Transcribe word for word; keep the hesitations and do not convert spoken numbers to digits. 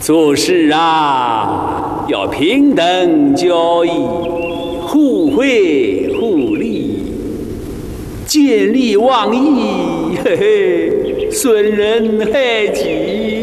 做事啊，要平等交易，互惠互利，见利忘义，嘿嘿，损人害己。